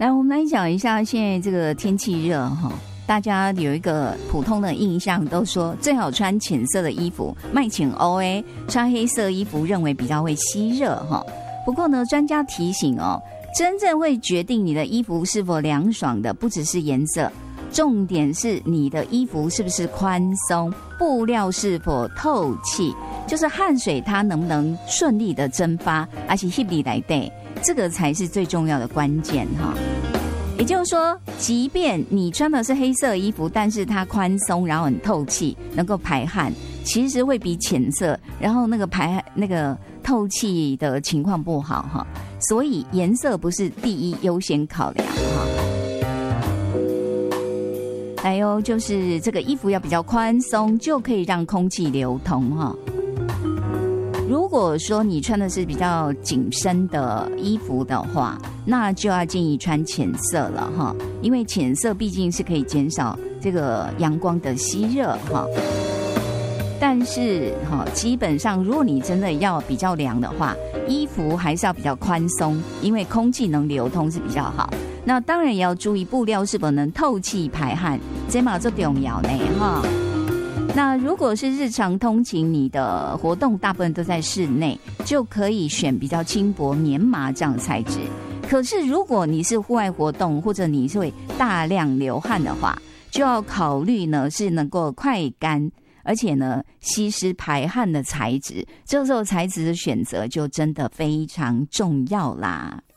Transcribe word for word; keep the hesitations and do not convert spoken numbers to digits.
来，我们来讲一下现在这个天气热哈，大家有一个普通的印象，都说最好穿浅色的衣服，卖浅欧诶，穿黑色衣服认为比较会吸热哈。不过呢，专家提醒哦，真正会决定你的衣服是否凉爽的，不只是颜色，重点是你的衣服是不是宽松，布料是否透气，就是汗水它能不能顺利的蒸发，而且吸力来对，这个才是最重要的关键哈。也就是说，即便你穿的是黑色衣服，但是它宽松，然后很透气，能够排汗，其实会比浅色，然后那个排那个透气的情况不好哈。所以颜色不是第一优先考量哈。还有就是这个衣服要比较宽松，就可以让空气流通哈。如果说你穿的是比较紧身的衣服的话，那就要建议穿浅色了哈，因为浅色毕竟是可以减少这个阳光的吸热哈。但是哈，基本上如果你真的要比较凉的话，衣服还是要比较宽松，因为空气能流通是比较好。那当然也要注意布料是否能透气排汗，这嘛最重要呢哈。那如果是日常通勤，你的活动大部分都在室内，就可以选比较轻薄棉麻这样的材质。可是如果你是户外活动，或者你是会大量流汗的话，就要考虑呢是能够快干，而且呢吸湿排汗的材质。这时候材质的选择就真的非常重要啦。